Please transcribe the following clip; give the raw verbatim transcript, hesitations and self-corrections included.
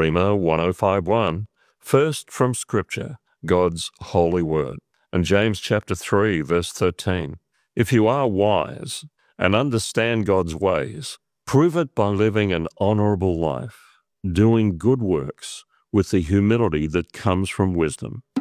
Rhema one oh five one, first from Scripture, God's holy word. And James chapter three, verse thirteen, if you are wise and understand God's ways, prove it by living an honorable life, doing good works with the humility that comes from wisdom.